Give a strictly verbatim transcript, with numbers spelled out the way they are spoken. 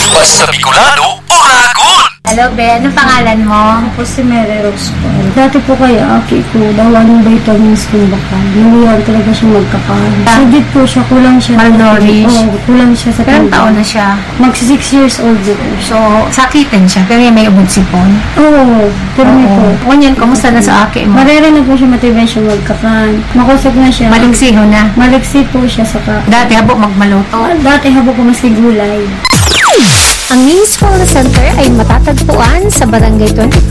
Mas sa Bicolano, Oragon! Hello, Be. Anong pangalan mo? Ako si Mary Rose po. Dati po kaya aki ko, dawaling vitamins kung baka. Niliyan talaga siya magkakaan. Sudit po siya, kulang siya. Malnourished? Oo, kulang siya sa Ilang tubig. taon na siya? Magsi six years old po. So, sakitin siya, pero may ubod sipon. Oo, pero may po. Kunyan, kumusta na sa aki mo? Marera na po siya matibay siya magkakaan. Makusog na siya. Malingsiho na. Maliksi po siya sa ka. Dati habo magmaluto. Dati habo ko maski gulay. Ang Miss Call Center ay matatagpuan sa Barangay twenty-five